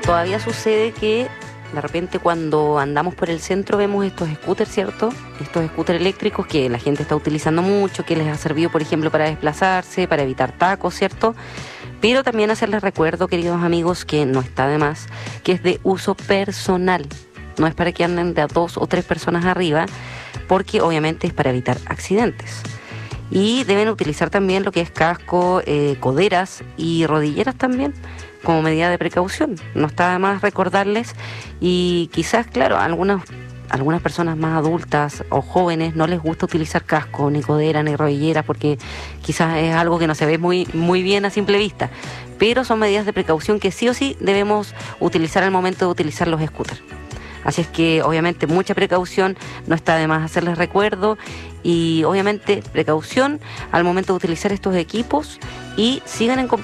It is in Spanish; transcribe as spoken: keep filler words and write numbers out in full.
todavía sucede que de repente cuando andamos por el centro vemos estos scooters, ¿cierto? Estos scooters eléctricos que la gente está utilizando mucho, que les ha servido, por ejemplo, para desplazarse, para evitar tacos, ¿cierto? Pero también hacerles recuerdo, queridos amigos, que no está de más, que es de uso personal. No es para que anden de a dos o tres personas arriba, porque obviamente es para evitar accidentes. Y deben utilizar también lo que es casco, eh, coderas y rodilleras también, como medida de precaución. No está de más recordarles, y quizás, claro, algunas, algunas personas más adultas o jóvenes no les gusta utilizar casco, ni codera, ni rodilleras, porque quizás es algo que no se ve muy, muy bien a simple vista, pero son medidas de precaución que sí o sí debemos utilizar al momento de utilizar los scooters. Así es que obviamente mucha precaución, no está de más hacerles recuerdo, y obviamente precaución al momento de utilizar estos equipos, y sigan en